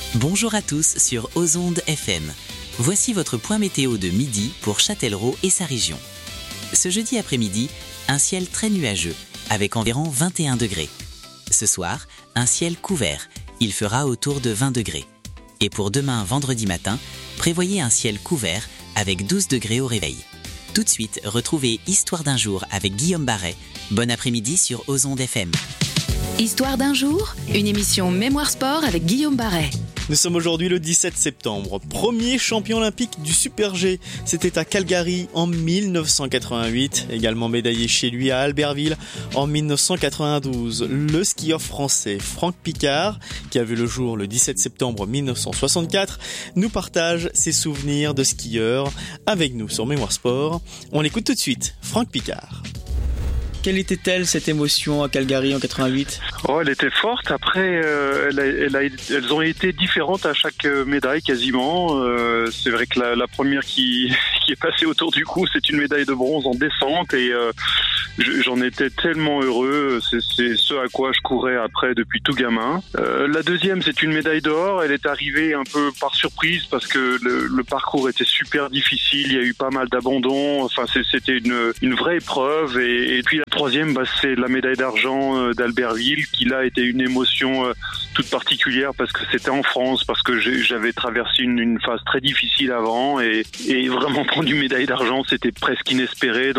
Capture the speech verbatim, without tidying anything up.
Bonjour à tous sur Ozonde F M. Voici votre point météo de midi pour Châtellerault et sa région. Ce jeudi après-midi, un ciel très nuageux, avec environ vingt et un degrés. Ce soir, un ciel couvert, il fera autour de vingt degrés. Et pour demain, vendredi matin, prévoyez un ciel couvert avec douze degrés au réveil. Tout de suite, retrouvez Histoire d'un jour avec Guillaume Barret. Bon après-midi sur Ozonde F M. Histoire d'un jour, une émission Mémoire Sport avec Guillaume Barret. Nous sommes aujourd'hui le dix-sept septembre, premier champion olympique du Super G. C'était à Calgary en mille neuf cent quatre-vingt-huit, également médaillé chez lui à Albertville en mille neuf cent quatre-vingt-douze. Le skieur français Franck Piccard, qui a vu le jour le dix-sept septembre mille neuf cent soixante-quatre, nous partage ses souvenirs de skieur avec nous sur Mémoire Sport. On l'écoute tout de suite, Franck Piccard. Quelle était-elle cette émotion à Calgary en quatre-vingt-huit ? Oh, elle était forte. Après, euh, elle a, elle a, elles ont été différentes à chaque médaille quasiment. Euh, c'est vrai que la, la première qui, qui est passée autour du cou, c'est une médaille de bronze en descente et euh, j'en étais tellement heureux. C'est, c'est ce à quoi je courais après depuis tout gamin. Euh, la deuxième, c'est une médaille d'or. Elle est arrivée un peu par surprise parce que le, le parcours était super difficile. Il y a eu pas mal d'abandons. Enfin, c'est, c'était une, une vraie épreuve. Et, et puis la troisième, bah, c'est la médaille d'argent euh, d'Albertville, qui là était une émotion euh, toute particulière parce que c'était en France, parce que j'ai, j'avais traversé une, une phase très difficile avant et, et vraiment prendre une médaille d'argent, c'était presque inespéré. Donc